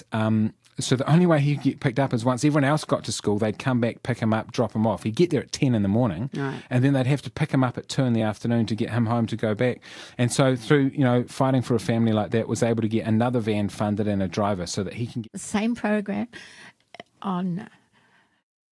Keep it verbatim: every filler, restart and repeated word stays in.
um, so the only way he'd get picked up is once everyone else got to school, they'd come back, pick him up, drop him off. He'd get there at ten in the morning, Right. and then they'd have to pick him up at two in the afternoon to get him home to go back. And so through, you know, fighting for a family like that, was able to get another van funded and a driver so that he can get... The same program on